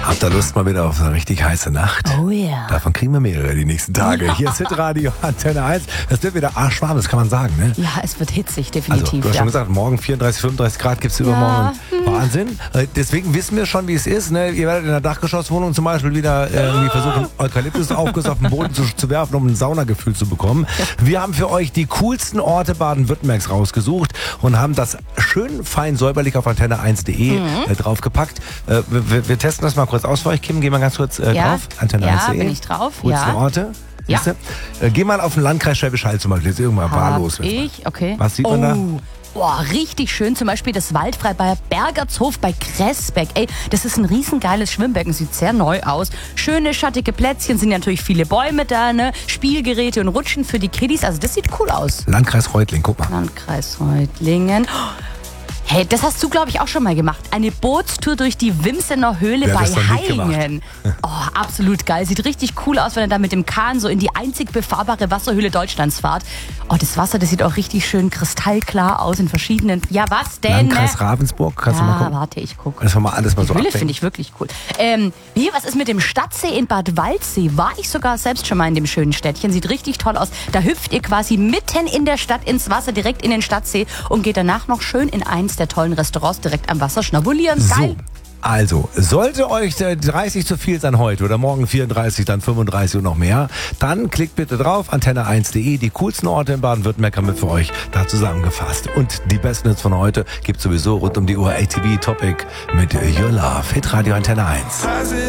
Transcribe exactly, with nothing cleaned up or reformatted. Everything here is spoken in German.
Habt ihr Lust mal wieder auf eine richtig heiße Nacht? Oh ja. Davon kriegen wir mehrere die nächsten Tage. Hier ist Hitradio Antenne eins. Es wird wieder arschwarm, das kann man sagen, ne? Ja, es wird hitzig, Also, definitiv. du hast ja. schon gesagt, morgen vierunddreißig, fünfunddreißig Grad gibt es übermorgen. Wahnsinn. Äh, Deswegen wissen wir schon, wie es ist. Ne? Ihr werdet in der Dachgeschosswohnung zum Beispiel wieder äh, irgendwie versuchen, Eukalyptus aufguss auf den Boden zu, zu werfen, um ein Saunagefühl zu bekommen. Wir haben für euch die coolsten Orte Baden-Württembergs rausgesucht und haben das schön fein säuberlich auf antenne eins punkt de Mhm. äh, draufgepackt. Äh, wir, wir testen das mal kurz aus für euch. Kim, geh mal ganz kurz äh, Ja. drauf. antenne Ja, eins punkt de. bin ich drauf, Coolsten ja. Orte. Ja. Siehste? Äh, geh mal auf den Landkreis Schwäbisch Hall zum Beispiel. Jetzt irgendwann Hab wahllos. ich, okay. Was sieht man da? Oh. Boah, richtig schön. Zum Beispiel das Waldfrei bei Bergertshof bei Kressbeck. Ey, das ist ein riesengeiles Schwimmbecken. Sieht sehr neu aus. Schöne, schattige Plätzchen. Sind natürlich viele Bäume da, ne? Spielgeräte und Rutschen für die Kiddies. Also das sieht cool aus. Landkreis Reutling, guck mal. Landkreis Reutlingen. Hey, das hast du, glaube ich, auch schon mal gemacht. Eine Bootstour durch die Wimsener Höhle Wer bei hat das noch nicht gemacht? Haingen. Oh, absolut geil. Sieht richtig cool aus, wenn ihr da mit dem Kahn so in die einzig befahrbare Wasserhöhle Deutschlands fahrt. Oh, das Wasser, das sieht auch richtig schön kristallklar aus in verschiedenen... Ja, was denn? Landkreis Ravensburg, kannst du mal Ja, gucken? warte, ich gucke. Das wir mal alles mal so Höhle abwägen. finde ich wirklich cool. Ähm, hier, was ist mit dem Stadtsee in Bad Waldsee? War ich sogar selbst schon mal in dem schönen Städtchen. Sieht richtig toll aus. Da hüpft ihr quasi mitten in der Stadt ins Wasser, direkt in den Stadtsee und geht danach noch schön in eins der tollen Restaurants direkt am Wasser schnabulieren. Geil. So, also, sollte euch äh, dreißig zu viel sein heute oder morgen vierunddreißig, dann fünfunddreißig und noch mehr, dann klickt bitte drauf, antenne eins punkt de. Die coolsten Orte in Baden-Württemberg haben wir für euch da zusammengefasst. Und die besten Hits von heute gibt es sowieso rund um die Uhr A T V Topic mit Your Love. Hitradio Antenne eins.